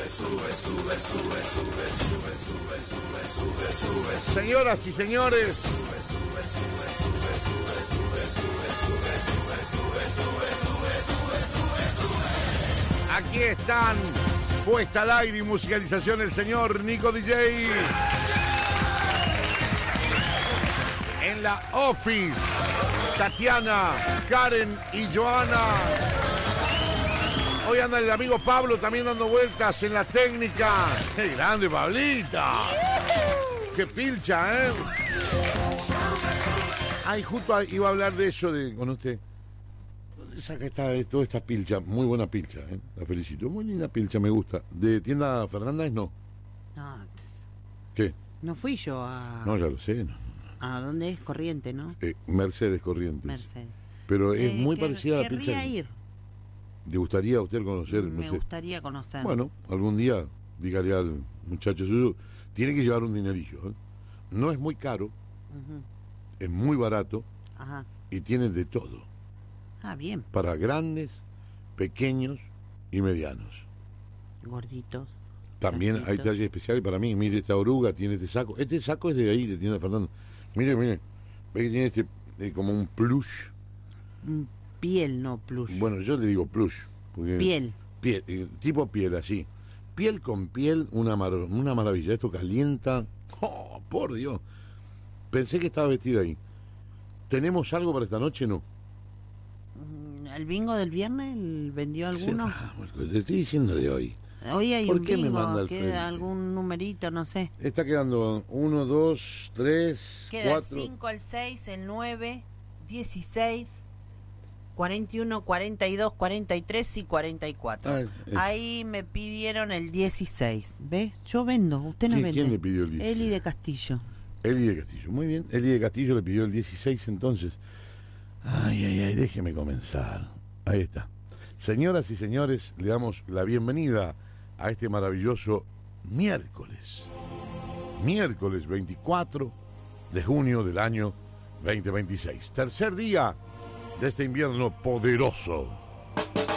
Señoras y señores, aquí están, puesta al aire y musicalización el señor Nico DJ. En la office, Tatiana, Karen y Joana. Hoy anda el amigo Pablo también dando vueltas en la técnica. ¡Qué grande, Pablita! ¡Qué pilcha, eh! Ay, justo iba a hablar de eso con usted. ¿Dónde saca toda esta pilcha? Muy buena pilcha, ¿eh? La felicito. Muy linda pilcha, me gusta. ¿De tienda Fernández? No. No. ¿Qué? No fui yo a... No, ya lo sé. No. ¿A dónde es? Corriente, ¿no? Mercedes Corrientes. Mercedes. Pero es muy parecida a la pilcha. Querría ir. ¿Le gustaría a usted conocer? Me gustaría conocer. Bueno, algún día dígale al muchacho suyo, tiene que llevar un dinerillo, ¿eh? No es muy caro, es muy barato. Ajá. Y tiene de todo. Ah, bien. Para grandes, pequeños y medianos. Gorditos. También flaquitos. hay talles especiales para mí. Mire, esta oruga tiene este saco. Este saco es de ahí, de tienda Fernando. Mire, ve que tiene como un plush. Piel, no plush. Bueno, yo le digo plush. Piel. Tipo piel, así. Piel con piel, una maravilla. Esto calienta. ¡Oh, por Dios! Pensé que estaba vestida ahí. ¿Tenemos algo para esta noche? No. ¿El bingo del viernes vendió alguno? Te estoy diciendo de hoy. Hoy hay ¿Por un qué me bingo, manda al queda frente? algún numerito, no sé. Está quedando 1, 2, 3, Queda 4. el 5, el 6, el 9, 16, 41, 42, 43 y 44. Ahí me pidieron el 16. ¿Ves? Yo vendo, usted no vende. ¿Quién le pidió el 16? Eli de Castillo. Eli de Castillo, muy bien. Eli de Castillo le pidió el 16 entonces. Ay, déjeme comenzar. Ahí está. Señoras y señores, le damos la bienvenida a este maravilloso miércoles 24 de junio del año 2026. Tercer día de este invierno poderoso.